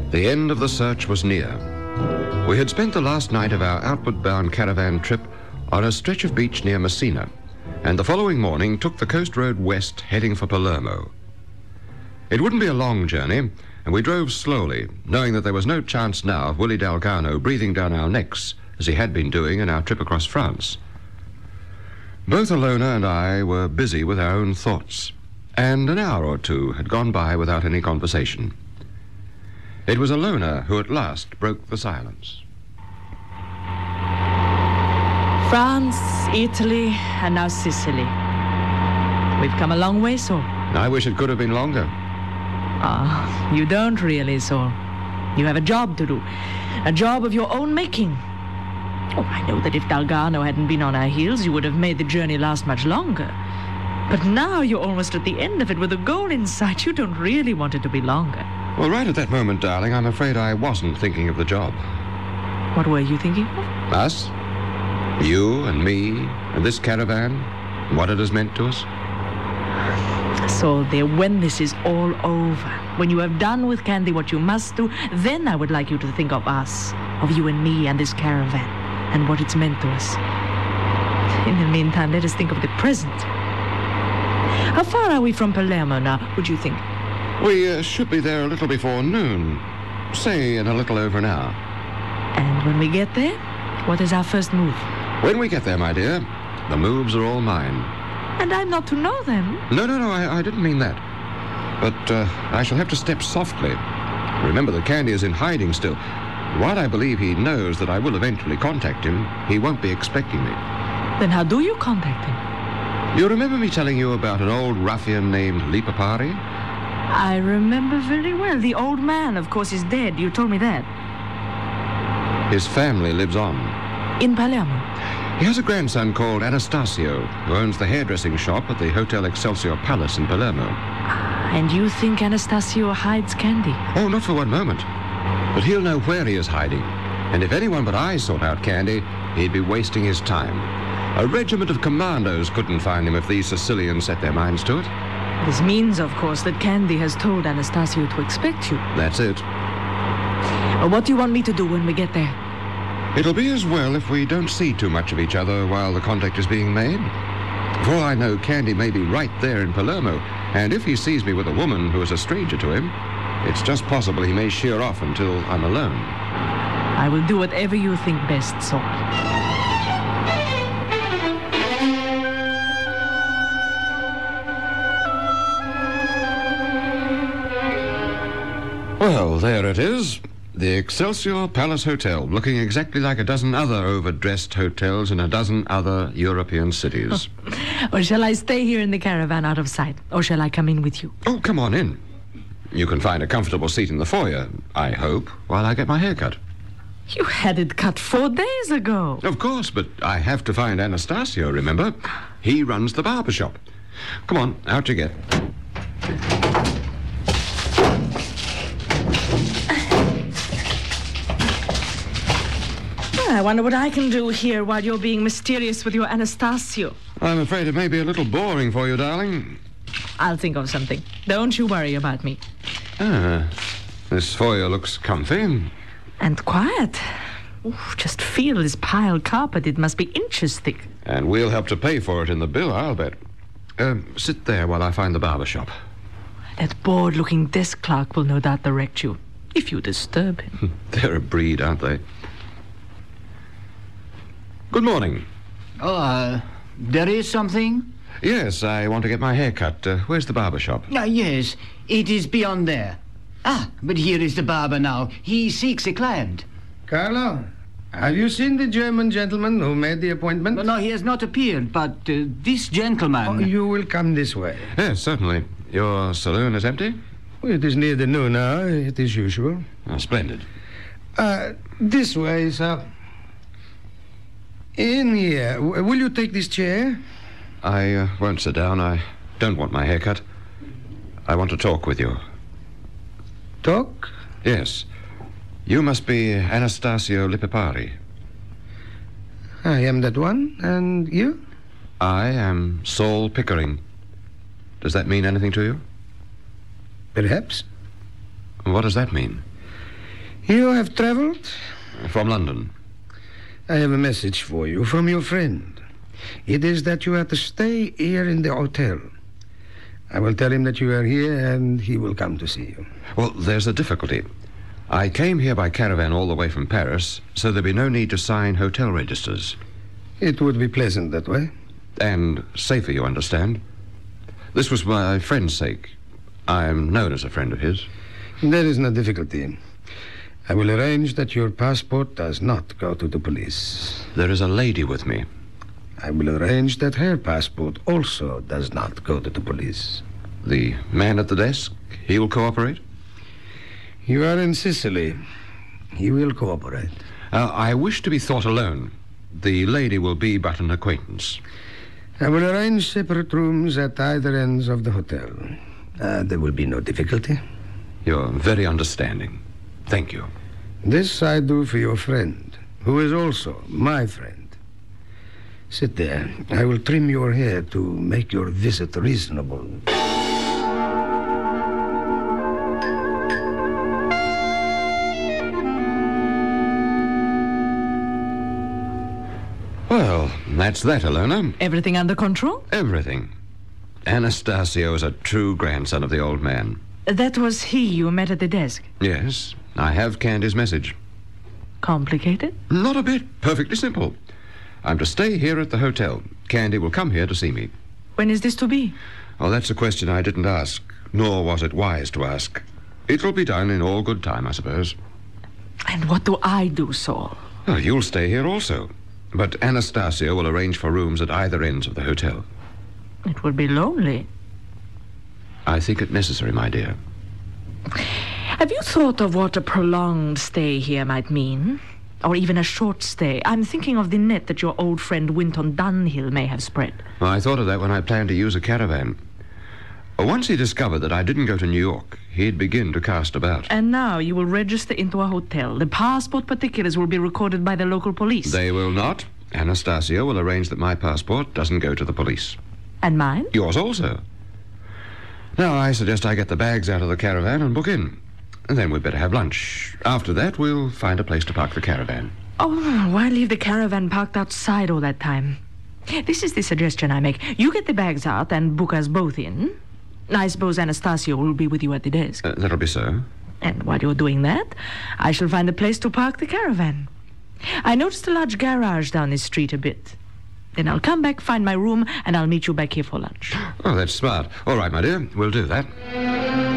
The end of the search was near. We had spent the last night of our outward-bound caravan trip on a stretch of beach near Messina, and the following morning took the coast road west, heading for Palermo. It wouldn't be a long journey, and we drove slowly, knowing that there was no chance now of Willie Dalgarno breathing down our necks, as he had been doing in our trip across France. Both Alona and I were busy with our own thoughts, and an hour or two had gone by without any conversation. It was Alona who at last broke the silence. France, Italy, and now Sicily. We've come a long way, Saul. I wish it could have been longer. Ah, you don't really, Saul. You have a job to do. A job of your own making. Oh, I know that if Dalgarno hadn't been on our heels, you would have made the journey last much longer. But now you're almost at the end of it with a goal in sight. You don't really want it to be longer. Well, right at that moment, darling, I'm afraid I wasn't thinking of the job. What were you thinking of? Us? You and me and this caravan, and what it has meant to us. So, dear, when this is all over, when you have done with Candy what you must do, then I would like you to think of us, of you and me and this caravan, and what it's meant to us. In the meantime, let us think of the present. How far are we from Palermo now, would you think? We should be there a little before noon, say in a little over an hour. And when we get there, what is our first move? When we get there, my dear, the moves are all mine. And I'm not to know them. No, I didn't mean that. But I shall have to step softly. Remember that Candy is in hiding still. While I believe he knows that I will eventually contact him, he won't be expecting me. Then how do you contact him? You remember me telling you about an old ruffian named Lipopari? I remember very well. The old man, of course, is dead. You told me that. His family lives on. In Palermo? He has a grandson called Anastasio, who owns the hairdressing shop at the Hotel Excelsior Palace in Palermo. And you think Anastasio hides Candy? Oh, not for one moment. But he'll know where he is hiding. And if anyone but I sought out Candy, he'd be wasting his time. A regiment of commandos couldn't find him if these Sicilians set their minds to it. This means, of course, that Candy has told Anastasio to expect you. That's it. Well, what do you want me to do when we get there? It'll be as well if we don't see too much of each other while the contact is being made. For all I know, Candy may be right there in Palermo, and if he sees me with a woman who is a stranger to him, it's just possible he may sheer off until I'm alone. I will do whatever you think best, Saul. Well, there it is. The Excelsior Palace Hotel, looking exactly like a dozen other overdressed hotels in a dozen other European cities. Or shall I stay here in the caravan out of sight? Or shall I come in with you? Oh, come on in. You can find a comfortable seat in the foyer, I hope, while I get my hair cut. You had it cut 4 days ago. Of course, but I have to find Anastasio, remember? He runs the barber shop. Come on, out you get. I wonder what I can do here while you're being mysterious with your Anastasio. I'm afraid it may be a little boring for you, darling. I'll think of something. Don't you worry about me. This foyer looks comfy. And quiet. Ooh, just feel this pile carpet. It must be inches thick. And we'll help to pay for it in the bill, I'll bet. Sit there while I find the barber shop. That bored-looking desk clerk will no doubt direct you, if you disturb him. They're a breed, aren't they? Good morning. Oh, there is something? Yes, I want to get my hair cut. Where's the barber shop? Yes, it is beyond there. But here is the barber now. He seeks a client. Carlo, have you seen the German gentleman who made the appointment? No, he has not appeared, but this gentleman... Oh, you will come this way. Yes, certainly. Your saloon is empty? Well, it is near the noon hour. It is usual. Oh, splendid. This way, sir. In here. Will you take this chair? I won't sit down. I don't want my hair cut. I want to talk with you. Talk? Yes. You must be Anastasio Lipopari. I am that one. And you? I am Saul Pickering. Does that mean anything to you? Perhaps. What does that mean? You have traveled? From London. I have a message for you from your friend. It is that you are to stay here in the hotel. I will tell him that you are here, and he will come to see you. Well, there's a difficulty. I came here by caravan all the way from Paris, so there'll be no need to sign hotel registers. It would be pleasant that way. And safer, you understand. This was my friend's sake. I'm known as a friend of his. There is no difficulty. I will arrange that your passport does not go to the police. There is a lady with me. I will arrange that her passport also does not go to the police. The man at the desk, he will cooperate? You are in Sicily. He will cooperate. I wish to be thought alone. The lady will be but an acquaintance. I will arrange separate rooms at either ends of the hotel. There will be no difficulty. You're very understanding. Thank you. This I do for your friend, who is also my friend. Sit there. I will trim your hair to make your visit reasonable. Well, that's that, Alona. Everything under control? Everything. Anastasio is a true grandson of the old man. That was he you met at the desk. Yes, I have Candy's message. Complicated? Not a bit. Perfectly simple. I'm to stay here at the hotel. Candy will come here to see me. When is this to be? Oh, that's a question I didn't ask, nor was it wise to ask. It'll be done in all good time, I suppose. And what do I do, Saul? Oh, you'll stay here also. But Anastasio will arrange for rooms at either ends of the hotel. It will be lonely. I think it necessary, my dear. Have you thought of what a prolonged stay here might mean? Or even a short stay? I'm thinking of the net that your old friend Winton Dunhill may have spread. Well, I thought of that when I planned to use a caravan. Once he discovered that I didn't go to New York, he'd begin to cast about. And now you will register into a hotel. The passport particulars will be recorded by the local police. They will not. Anastasio will arrange that my passport doesn't go to the police. And mine? Yours also. Now, I suggest I get the bags out of the caravan and book in. And then we'd better have lunch. After that, we'll find a place to park the caravan. Oh, why leave the caravan parked outside all that time? This is the suggestion I make. You get the bags out and book us both in. I suppose Anastasio will be with you at the desk. That'll be so. And while you're doing that, I shall find a place to park the caravan. I noticed a large garage down this street a bit. Then I'll come back, find my room, and I'll meet you back here for lunch. Oh, that's smart. All right, my dear, we'll do that.